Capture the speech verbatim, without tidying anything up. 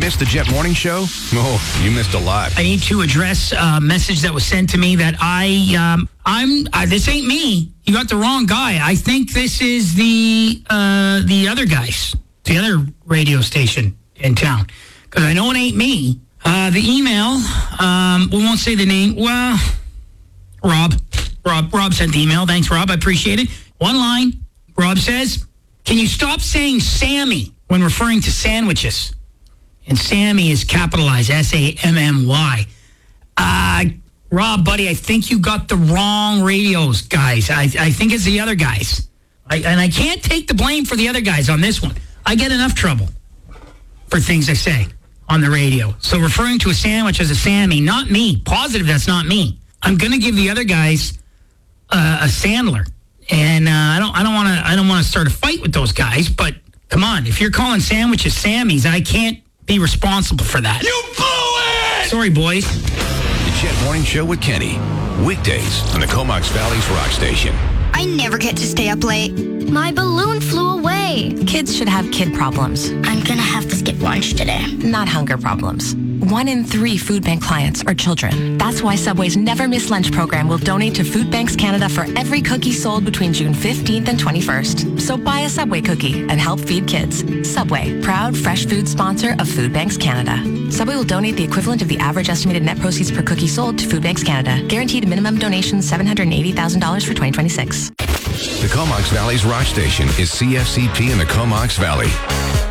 missed the Jet Morning Show? Oh, you missed a lot. I need to address a message that was sent to me that I, um, I'm, uh, this ain't me. You got the wrong guy. I think this is the, uh, the other guys, the other radio station in town. Because I know it ain't me. Uh, the email, um, we won't say the name. Well, Rob. Rob, Rob sent the email. Thanks, Rob. I appreciate it. One line. Rob says, can you stop saying Sammy when referring to sandwiches? And Sammy is capitalized, S A M M Y. Uh, Rob, buddy, I think you got the wrong radios, guys. I, I think it's the other guys. I, and I can't take the blame for the other guys on this one. I get enough trouble for things I say on the radio. So referring to a sandwich as a Sammy, not me. Positive that's not me. I'm going to give the other guys uh, a Sandler. And uh, I don't I don't want to I don't want to start a fight with those guys, but come on, if you're calling sandwiches Sammys, I can't be responsible for that. You blew it! Sorry, boys. The Jet Morning Show with Kenny. Weekdays on the Comox Valley's Rock Station. I never get to stay up late. My balloon flew away. Kids should have kid problems. I'm gonna have to skip lunch today. Not hunger problems. One in three food bank clients are children. That's why Subway's Never Miss Lunch program will donate to Food Banks Canada for every cookie sold between June fifteenth and twenty-first. So buy a Subway cookie and help feed kids. Subway, proud fresh food sponsor of Food Banks Canada. Subway will donate the equivalent of the average estimated net proceeds per cookie sold to Food Banks Canada. Guaranteed minimum donation seven hundred eighty thousand dollars for twenty twenty-six. The Comox Valley's Rock Station is C F C P in the Comox Valley.